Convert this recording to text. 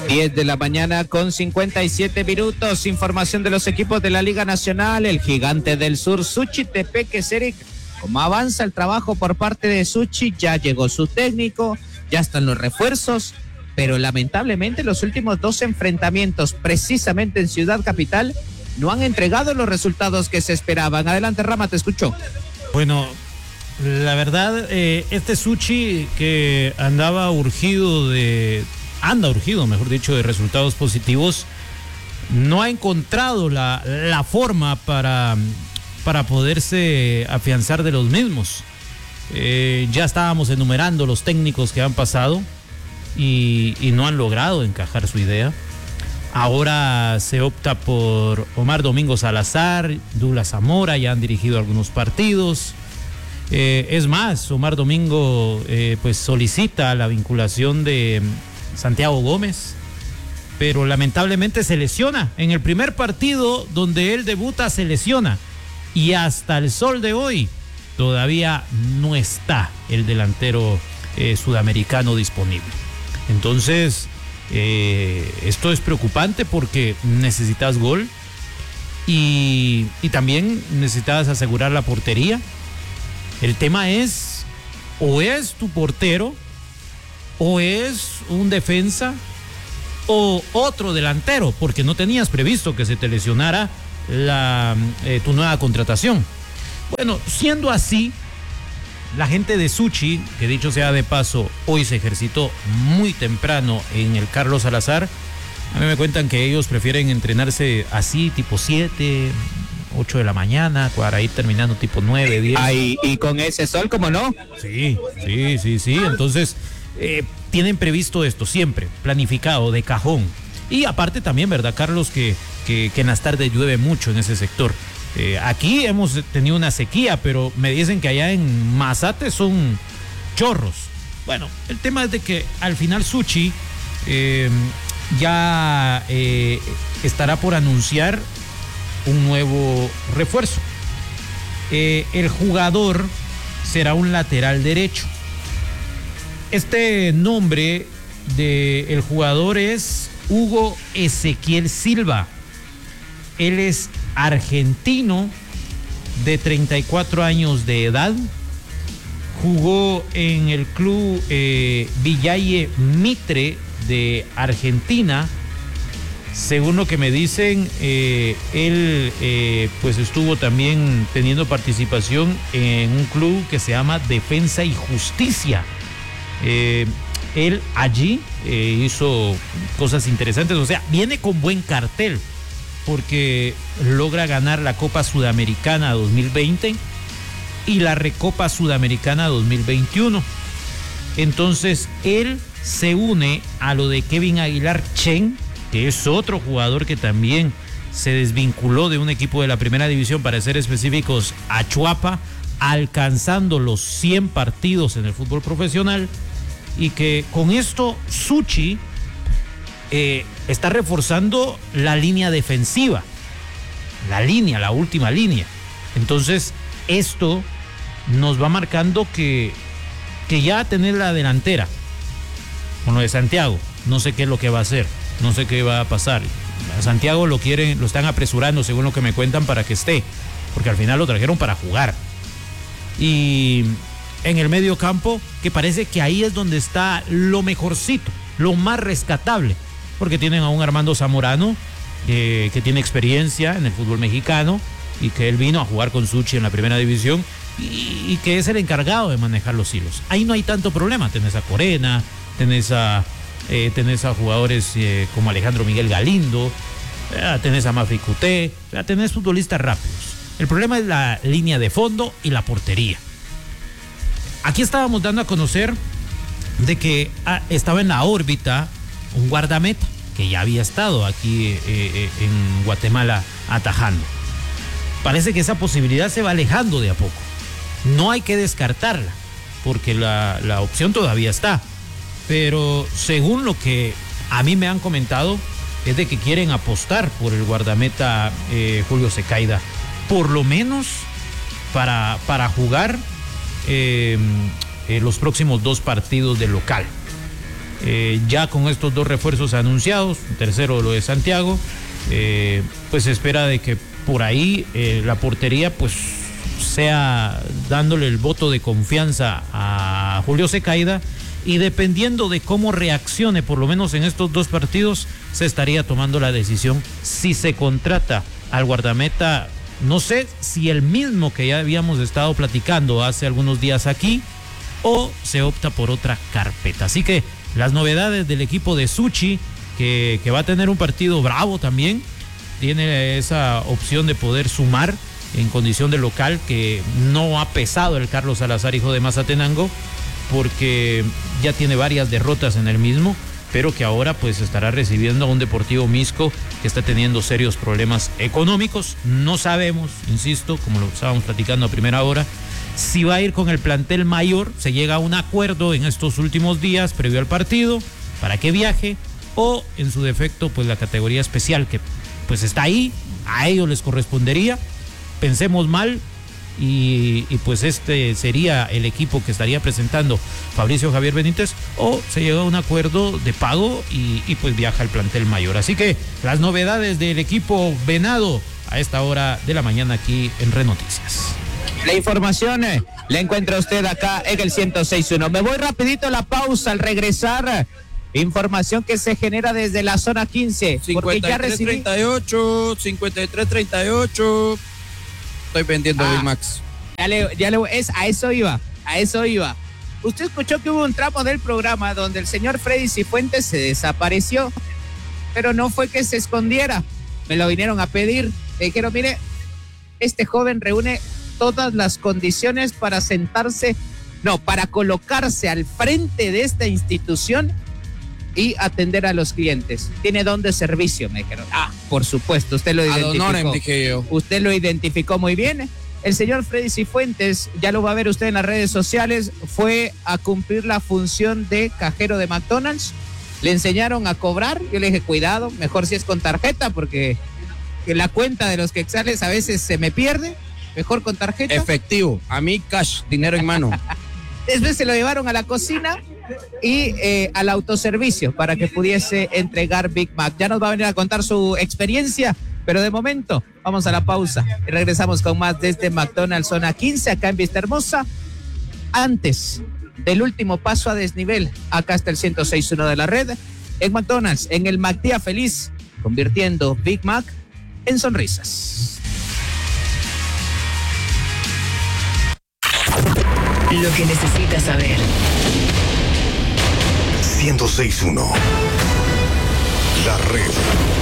10 de la mañana con 57 minutos. Información de los equipos de la Liga Nacional. El Gigante del Sur, Suchi Tepeques, Eric. ¿Cómo avanza el trabajo por parte de Suchi? Ya llegó su técnico, ya están los refuerzos, pero lamentablemente los últimos 2 enfrentamientos, precisamente en Ciudad Capital, no han entregado los resultados que se esperaban. Adelante, Rama, te escucho. Bueno, la verdad, este Suchi que anda urgido, mejor dicho, de resultados positivos, no ha encontrado la forma para poderse afianzar de los mismos. Ya estábamos enumerando los técnicos que han pasado y no han logrado encajar su idea. Ahora se opta por Omar Domingo Salazar, Douglas Zamora, ya han dirigido algunos partidos. Es más, Omar Domingo pues solicita la vinculación de Santiago Gómez, pero lamentablemente se lesiona. En el primer partido donde él debuta se lesiona y hasta el sol de hoy todavía no está el delantero sudamericano disponible. Entonces, esto es preocupante porque necesitas gol y también necesitas asegurar la portería. El tema es, o es tu portero, o es un defensa, o otro delantero, porque no tenías previsto que se te lesionara tu nueva contratación. Bueno, siendo así, la gente de Suchi, que dicho sea de paso, hoy se ejercitó muy temprano en el Carlos Salazar. A mí me cuentan que ellos prefieren entrenarse así, tipo 7, 8 de la mañana, para ir terminando tipo 9, 10. Ay, y con ese sol, ¿cómo no? Sí. Entonces, tienen previsto esto siempre, planificado, de cajón. Y aparte también, ¿verdad, Carlos? Que en las tardes llueve mucho en ese sector. Aquí hemos tenido una sequía, pero me dicen que allá en Mazate son chorros. Bueno, el tema es de que al final Suchi ya estará por anunciar un nuevo refuerzo. El jugador será un lateral derecho. Este nombre del jugador es Hugo Ezequiel Silva. Él es argentino, de 34 años de edad. Jugó en el club Villaye Mitre de Argentina. Según lo que me dicen, él pues estuvo también teniendo participación en un club que se llama Defensa y Justicia. Él allí hizo cosas interesantes, o sea, viene con buen cartel, porque logra ganar la Copa Sudamericana 2020 y la Recopa Sudamericana 2021. Entonces, él se une a lo de Kevin Aguilar Chen, que es otro jugador que también se desvinculó de un equipo de la primera división, para ser específicos, a Chuapa, alcanzando los 100 partidos en el fútbol profesional, y que con esto Suchi está reforzando la línea defensiva, la última línea. Entonces, esto nos va marcando que ya tener la delantera con lo de Santiago, no sé qué es lo que va a hacer, no sé qué va a pasar. A Santiago lo están apresurando, según lo que me cuentan, para que esté, porque al final lo trajeron para jugar. Y en el medio campo, que parece que ahí es donde está lo mejorcito, lo más rescatable, porque tienen a un Armando Zamorano que tiene experiencia en el fútbol mexicano y que él vino a jugar con Suchi en la primera división y que es el encargado de manejar los hilos. Ahí no hay tanto problema. Tenés a Corena, tenés a jugadores como Alejandro Miguel Galindo, tenés a Mafri Cuté, tenés futbolistas rápidos. El problema es la línea de fondo y la portería. Aquí estábamos dando a conocer de que estaba en la órbita un guardameta que ya había estado aquí en Guatemala atajando. Parece que esa posibilidad se va alejando de a poco. No hay que descartarla, porque la opción todavía está. Pero según lo que a mí me han comentado, es de que quieren apostar por el guardameta Julio Secaida, por lo menos para jugar los próximos 2 partidos de local. ya con estos 2 refuerzos anunciados, un tercero lo de Santiago, pues se espera de que por ahí la portería pues sea dándole el voto de confianza a Julio Secaida, y dependiendo de cómo reaccione por lo menos en estos 2 partidos, se estaría tomando la decisión si se contrata al guardameta. No sé si el mismo que ya habíamos estado platicando hace algunos días aquí, o se opta por otra carpeta. Así que las novedades del equipo de Suchi, que va a tener un partido bravo también, tiene esa opción de poder sumar en condición de local, que no ha pesado el Carlos Salazar, hijo de Mazatenango, porque ya tiene varias derrotas en el mismo, pero que ahora pues estará recibiendo a un Deportivo Misco que está teniendo serios problemas económicos. No sabemos, insisto, como lo estábamos platicando a primera hora, si va a ir con el plantel mayor. Se llega a un acuerdo en estos últimos días previo al partido para que viaje, o en su defecto pues la categoría especial, que pues está ahí, a ellos les correspondería. Pensemos mal, y pues este sería el equipo que estaría presentando Fabricio Javier Benítez, o se llega a un acuerdo de pago y pues viaja al plantel mayor. Así que las novedades del equipo venado a esta hora de la mañana aquí en Red Noticias. La información la encuentra usted acá en el 106.1. Me voy rapidito a la pausa. Al regresar, información que se genera desde la zona 15. 53-38, 53-38. Estoy vendiendo Big Max. A eso iba. Usted escuchó que hubo un tramo del programa donde el señor Freddy Cifuentes se desapareció, pero no fue que se escondiera. Me lo vinieron a pedir. Me dijeron, mire, este joven reúne todas las condiciones para para colocarse al frente de esta institución y atender a los clientes. Tiene don de servicio, me dijeron. Por supuesto, usted lo identificó. Ad honorem, dije yo. Usted lo identificó muy bien. El señor Freddy Cifuentes, ya lo va a ver usted en las redes sociales, fue a cumplir la función de cajero de McDonald's. Le enseñaron a cobrar. Yo le dije, cuidado, mejor si es con tarjeta, porque la cuenta de los quetzales a veces se me pierde. Mejor con tarjeta. Efectivo, a mí cash, dinero en mano. Después se lo llevaron a la cocina y al autoservicio para que pudiese entregar Big Mac. Ya nos va a venir a contar su experiencia, pero de momento vamos a la pausa y regresamos con más desde McDonald's Zona 15, acá en Vista Hermosa. Antes del último paso a desnivel, acá está el 106.1 de la red, en McDonald's, en el McDía Feliz, convirtiendo Big Mac en sonrisas. Lo que necesitas saber. 106.1 La red.